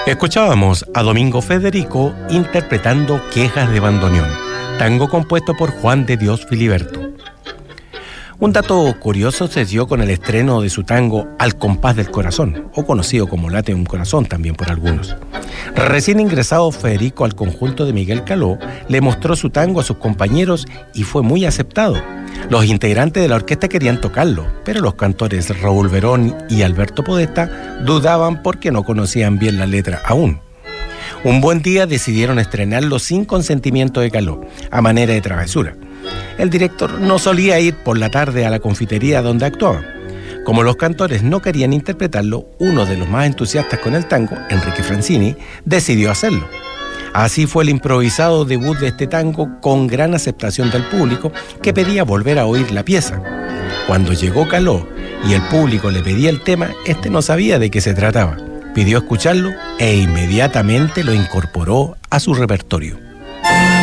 Escuchábamos a Domingo Federico interpretando Quejas de Bandoneón, tango compuesto por Juan de Dios Filiberto. Un dato curioso se dio con el estreno de su tango Al compás del corazón, o conocido como Late un corazón también por algunos. Recién ingresado Federico al conjunto de Miguel Caló, le mostró su tango a sus compañeros y fue muy aceptado. Los integrantes de la orquesta querían tocarlo, pero los cantores Raúl Verón y Alberto Podesta dudaban porque no conocían bien la letra aún. Un buen día decidieron estrenarlo sin consentimiento de Caló, a manera de travesura. El director no solía ir por la tarde a la confitería donde actuaba. Como los cantores no querían interpretarlo, uno de los más entusiastas con el tango, Enrique Francini, decidió hacerlo. Así fue el improvisado debut de este tango con gran aceptación del público que pedía volver a oír la pieza. Cuando llegó Caló y el público le pedía el tema, este no sabía de qué se trataba. Pidió escucharlo e inmediatamente lo incorporó a su repertorio.